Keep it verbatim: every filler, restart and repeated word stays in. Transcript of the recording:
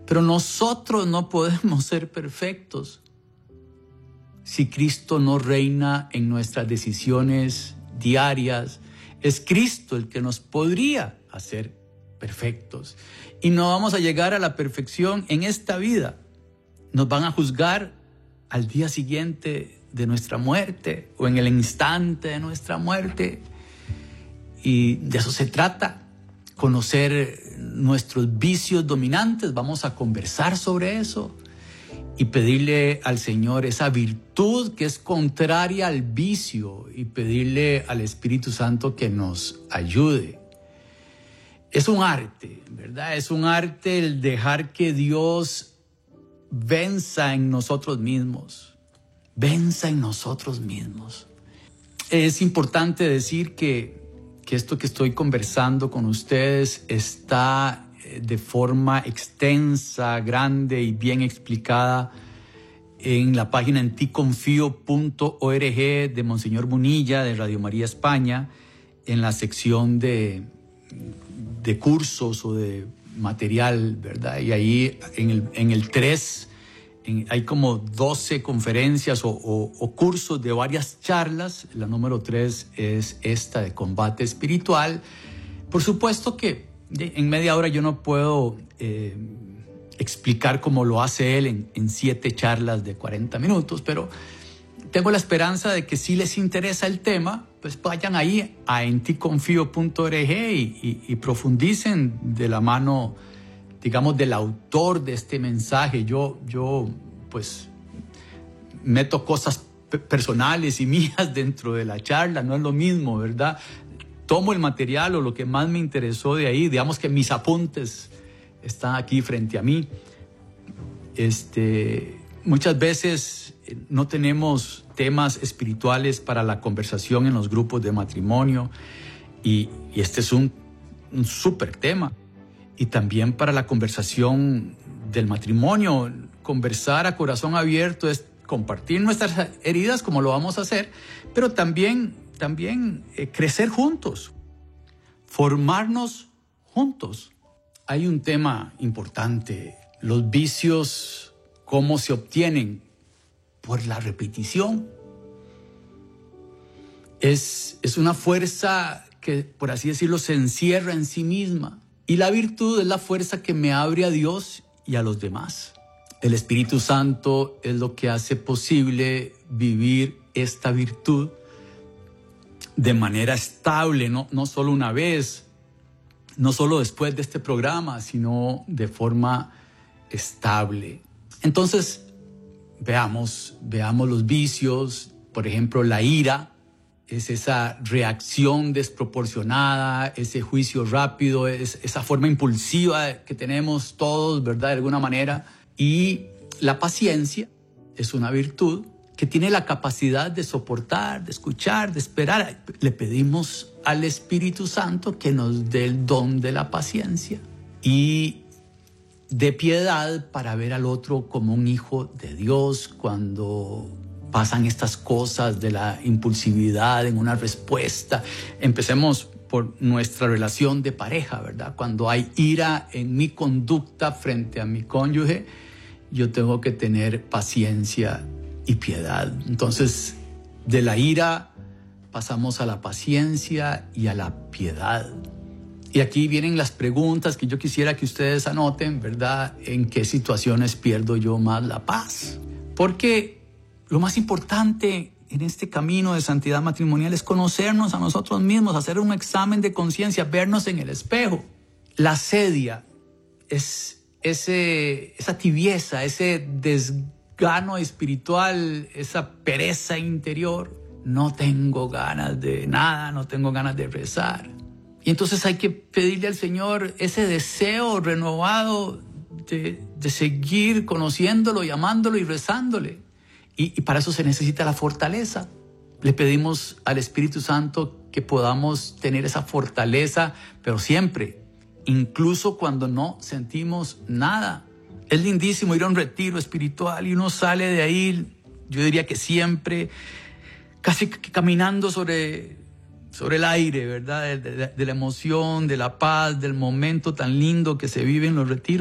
Pero nosotros no podemos ser perfectos si Cristo no reina en nuestras decisiones diarias. Es Cristo el que nos podría hacer perfectos. Y no vamos a llegar a la perfección en esta vida. Nos van a juzgar al día siguiente de nuestra muerte o en el instante de nuestra muerte. Y de eso se trata, conocer nuestros vicios dominantes. Vamos a conversar sobre eso y pedirle al Señor esa virtud que es contraria al vicio y pedirle al Espíritu Santo que nos ayude. Es un arte, ¿verdad? Es un arte el dejar que Dios venza en nosotros mismos, venza en nosotros mismos. Es importante decir que, que esto que estoy conversando con ustedes está de forma extensa, grande y bien explicada en la página en ti confío punto org de Monseñor Munilla de Radio María España, en la sección de, de cursos o de material, ¿verdad? Y ahí en el, en el tres en, hay como doce conferencias o, o, o cursos de varias charlas. La número tres es esta de combate espiritual. Por supuesto que en media hora yo no puedo eh, explicar cómo lo hace él en, en siete charlas de cuarenta minutos, pero tengo la esperanza de que si les interesa el tema, pues vayan ahí a en ti confío punto org y, y, y profundicen de la mano, digamos, del autor de este mensaje. Yo, yo pues, meto cosas pe- personales y mías dentro de la charla, no es lo mismo, ¿verdad? Tomo el material o lo que más me interesó de ahí, digamos que mis apuntes están aquí frente a mí. Este, muchas veces no tenemos temas espirituales para la conversación en los grupos de matrimonio y, y este es un, un súper tema. Y también para la conversación del matrimonio, conversar a corazón abierto es compartir nuestras heridas como lo vamos a hacer, pero también, también eh, crecer juntos, formarnos juntos. Hay un tema importante, los vicios, cómo se obtienen por la repetición. Es, es una fuerza que, por así decirlo, se encierra en sí misma. Y la virtud es la fuerza que me abre a Dios y a los demás. El Espíritu Santo es lo que hace posible vivir esta virtud de manera estable, no, no solo una vez, no solo después de este programa, sino de forma estable. Entonces, veamos, veamos los vicios. Por ejemplo, la ira es esa reacción desproporcionada, ese juicio rápido, es esa forma impulsiva que tenemos todos, ¿verdad? De alguna manera. Y la paciencia es una virtud que tiene la capacidad de soportar, de escuchar, de esperar. Le pedimos al Espíritu Santo que nos dé el don de la paciencia y de piedad para ver al otro como un hijo de Dios cuando pasan estas cosas de la impulsividad en una respuesta. Empecemos por nuestra relación de pareja, ¿verdad? Cuando hay ira en mi conducta frente a mi cónyuge, yo tengo que tener paciencia y piedad. Entonces, de la ira pasamos a la paciencia y a la piedad. Y aquí vienen las preguntas que yo quisiera que ustedes anoten, ¿verdad? ¿En qué situaciones pierdo yo más la paz? Porque lo más importante en este camino de santidad matrimonial es conocernos a nosotros mismos, hacer un examen de conciencia, vernos en el espejo. La asedia es ese, esa tibieza, ese desgano espiritual, esa pereza interior. No tengo ganas de nada, no tengo ganas de rezar. Y entonces hay que pedirle al Señor ese deseo renovado de, de seguir conociéndolo, llamándolo y rezándole. Y, y para eso se necesita la fortaleza. Le pedimos al Espíritu Santo que podamos tener esa fortaleza, pero siempre, incluso cuando no sentimos nada. Es lindísimo ir a un retiro espiritual y uno sale de ahí, yo diría que siempre, casi caminando sobre, sobre el aire, ¿verdad? De, de, de la emoción, de la paz, del momento tan lindo que se vive en los retiros.